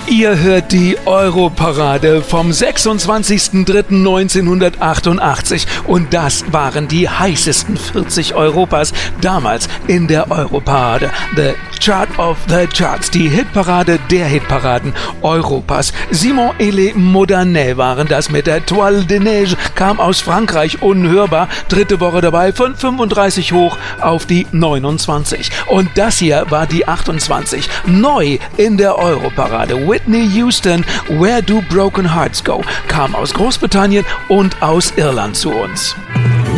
Ihr hört die Europarade vom 26.03.1988 und das waren die heißesten 40 Europas damals in der Europarade. The Chart of the Charts, die Hitparade der Hitparaden Europas. Simon et les Modernets waren das mit der Toile de Neige, kam aus Frankreich, unhörbar, dritte Woche dabei, von 35 hoch auf die 29. Und das hier war die 28, neu in der Europarade. Whitney Houston, Where Do Broken Hearts Go, kam aus Großbritannien und aus Irland zu uns.